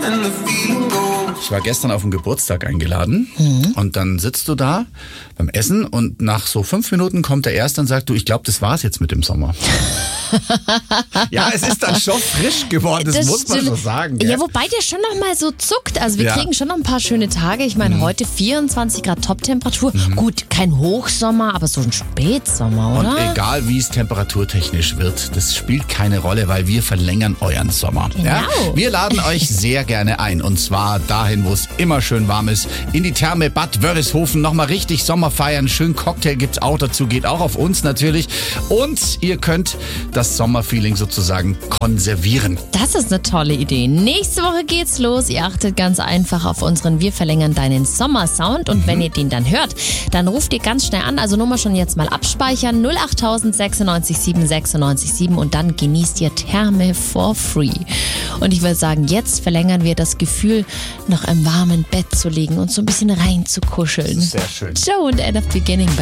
Ich war gestern auf einen Geburtstag eingeladen und dann sitzt du da beim Essen und nach so 5 Minuten kommt der Erste und sagt, du, ich glaube, das war's jetzt mit dem Sommer. Ja, es ist dann schon frisch geworden, das muss man so sagen. Gell? Ja, wobei der schon noch mal so zuckt. Also wir kriegen schon noch ein paar schöne Tage. Ich meine, heute 24 Grad Top-Temperatur. Gut, kein Hochsommer, aber so ein Spätsommer, oder? Und egal, wie es temperaturtechnisch wird, das spielt keine Rolle, weil wir verlängern euren Sommer. Genau. Ja? Wir laden euch sehr gerne ein und zwar dahin, wo es immer schön warm ist, in die Therme Bad Wörishofen. Nochmal richtig Sommer feiern. Schön Cocktail gibt's auch dazu, geht auch auf uns natürlich. Und ihr könnt das Sommerfeeling sozusagen konservieren. Das ist eine tolle Idee. Nächste Woche geht's los. Ihr achtet ganz einfach auf unseren Wir verlängern deinen Sommersound. Und wenn ihr den dann hört, dann ruft ihr ganz schnell an. Also Nummer schon jetzt mal abspeichern. 08000 96 7 96 7 und dann genießt ihr Therme for free. Und ich würde sagen, jetzt verlängern wir das Gefühl, noch im warmen Bett zu liegen und so ein bisschen reinzukuscheln. Sehr schön. Joe und End of Beginning.